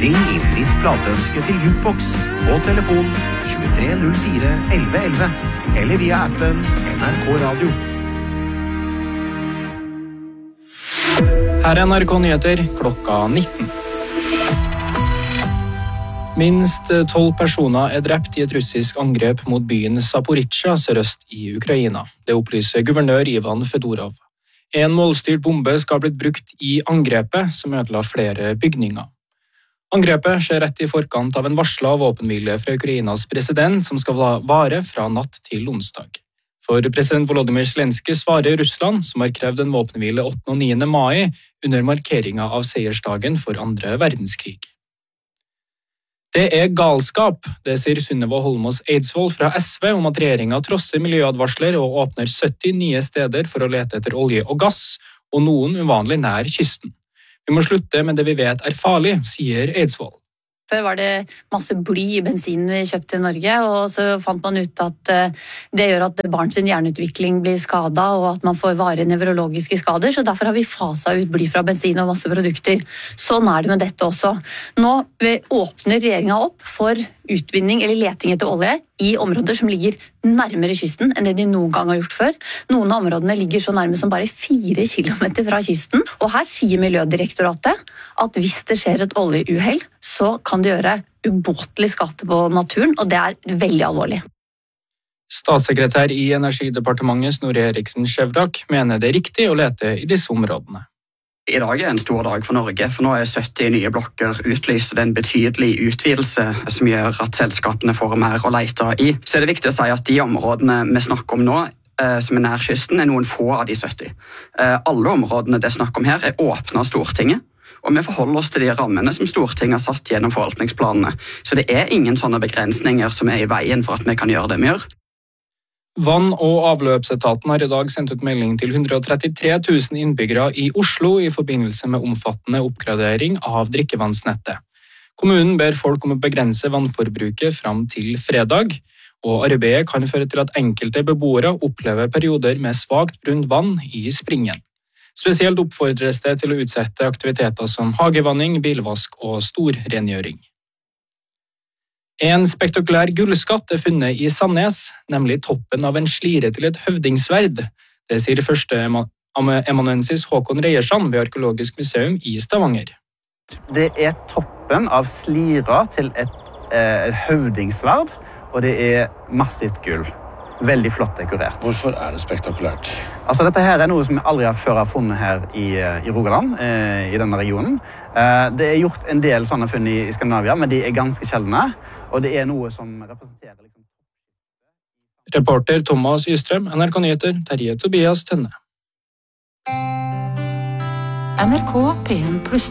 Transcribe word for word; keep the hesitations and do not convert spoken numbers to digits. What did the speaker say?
Ring inn ditt plateønske til Jukebox på telefon tjuetre null fire elleve elleve eller via appen N R K Radio. Her er N R K Nyheter klokka nitten. Minst tolv personer er drept i et russisk angrep mot byen Zaporizjzja sørøst i Ukraina. Det opplyser guvernør Ivan Fedorov. En målstyrt bombe skal ha blitt brukt i angrepet, som ødela flere bygninger. Angrepet skjer rett i forkant av en varsla våpenhvile fra Ukrainas president, som skal vare fra natt til onsdag. For president Volodymyr Zelenskyj svarer Russland, som har krevd en våpenhvile åttende og niende mai under markeringa av seiersdagen for andre verdenskrig. Det er galskap, det sier Sunniva Holmås Eidsvoll fra S V om at regjeringa trosser miljøadvarsler og åpner sytti nye steder for å lete etter olje og gass, og noen uvanlig nær kysten. Vi må slutte med det vi vet er farlig, sier Eidsvoll. Før var det masse bly i bensinen vi kjøpte i Norge, og så fant man ut at det gjør at barns hjerneutvikling blir skadet, og at man får varige nevrologiske skader, så derfor har vi faset ut bly fra bensin og masse produkter. Sånn er det med dette også. Nå åpner regjeringen opp for utvinning eller leting etter olje i områder som ligger nærmere kysten enn det de noen gang har gjort før. Noen av områdene ligger så nærme som bare fire kilometer fra kysten, og her sier Miljødirektoratet at hvis det skjer et oljeuhell, så kan det gjøre ubåtelig skade på naturen, og det er veldig alvorlig. Statssekretær i Energidepartementet Snorre Eriksen Skjevrak mener det er riktig å lete i disse områdene. I dag er en stor dag for Norge, for nå er sytti nye blokker utlyst, og det er en betydelig utvidelse som gjør at selskapene får mer å lete i. Så er det viktig å si at de områdene vi snakker om nå, som er nær kysten, er noen få av de sytti. Alle områdene det er snakk om her er åpnet av Stortinget, og vi forholder oss til de rammene som Stortinget har satt gjennom forvaltningsplanene. Så det er ingen sånne begrensninger som er i veien for at vi kan gjøre det vi gjør. Vann- og avløpsetaten har i dag sendt ut melding til hundre og trettitre tusen innbyggere i Oslo i forbindelse med omfattende oppgradering av drikkevannsnettet. Kommunen ber folk om å begrense vannforbruket fram til fredag, og arbeidet kan føre til at enkelte beboere opplever perioder med svagt brunt vann i springen. Spesielt oppfordres det til å utsette aktiviteter som hagevanning, bilvask og storrengjøring. En spektakulær gullskatt er funnet i Sandnes, nemlig toppen av en slire til et høvdingsverd. Det sier første amanuensis Håkon Reiersand ved Arkeologisk museum i Stavanger. Det er toppen av slira til et eh, høvdingsverd, og det er massivt gull. Veldig flott dekorert. Hvorfor er det spektakulært? Altså, dette her er noe som vi aldri har før har funnet her i, i Rogaland, eh, i denne regionen. Eh, det er gjort en del sånne funn i, i Skandinavia, men de er ganske sjeldne, og det er noe som representerer... Liksom... Reporter Thomas Ystrøm, N R K Nyheter, Terje Tobias Tønne. N R K P en pluss.